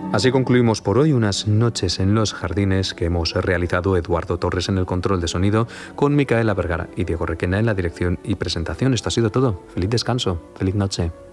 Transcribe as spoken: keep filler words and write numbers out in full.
Así concluimos por hoy unas noches en los jardines que hemos realizado Eduardo Torres en el control de sonido, con Micaela Vergara y Diego Requena en la dirección y presentación. Esto ha sido todo. Feliz descanso, feliz noche.